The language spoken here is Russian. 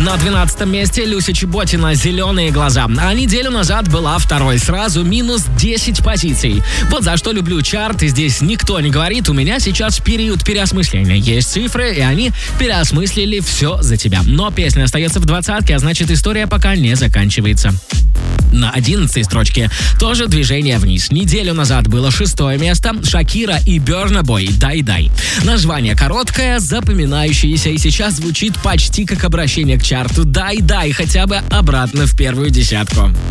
На 12 месте Люся Чеботина «Зеленые глаза». А неделю назад была второй, сразу минус 10 позиций. Вот за что люблю чарт, и здесь никто не говорит, у меня сейчас период переосмысления. Есть цифры, и они переосмыслили все за тебя. Но песня остается в двадцатке, а значит история пока не заканчивается. На 11 строчке тоже движение вниз. Неделю назад было 6-е место. Шакира и Burna Boy «Дай-дай». Название короткое, запоминающееся, и сейчас звучит почти как обращение к чарту. «Дай-дай» хотя бы обратно в первую десятку.